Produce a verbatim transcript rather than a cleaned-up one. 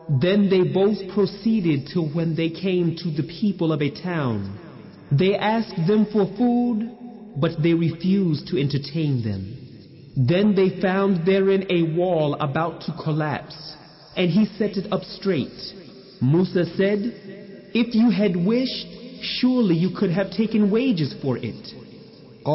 Then they both proceeded till when they came to the people of a town. They asked them for food, but they refused to entertain them. Then they found therein a wall about to collapse, and he set it up straight. Musa said, "If you had wished, surely you could have taken wages for it."